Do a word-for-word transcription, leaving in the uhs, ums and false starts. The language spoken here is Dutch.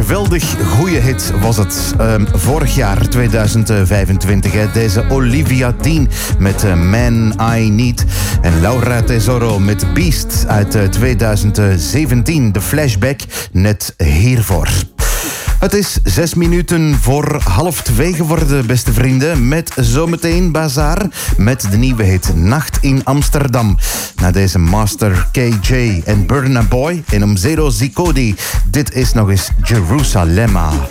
geweldig goede hit was het. Um, vorig jaar, tweeduizend vijfentwintig. Hè, deze Olivia Dean met uh, Man I Need. En Laura Tesoro met Beast uit uh, tweeduizend zeventien. De flashback net hiervoor. Het is zes minuten voor half twee geworden, beste vrienden. Met zometeen Bazaar met de nieuwe hit Nacht in Amsterdam. Na deze Master K J en Burna Boy en om Zero Zikodi. Dit is nog eens Jerusalem.